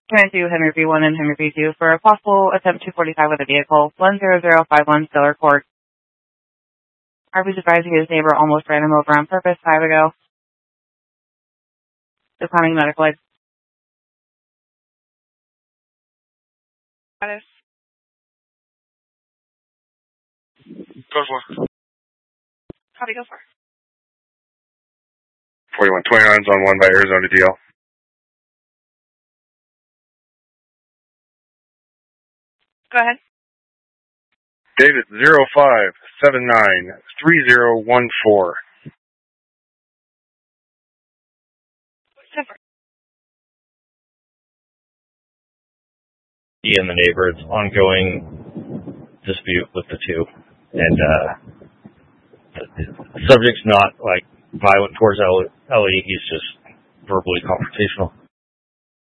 Can I do Henry V1 and Henry V2 for a possible attempt 245 with a vehicle, 10051 Stellar Court. RV's advising his neighbor almost ran him over on purpose 5 ago. Declining medical aid. Go for. Copy, go for. 4129's on 1 by Arizona DL. Go ahead. David 05793014. He and the neighbor, it's ongoing dispute with the two, and the subject's not like violent towards Ellie. He's just verbally confrontational.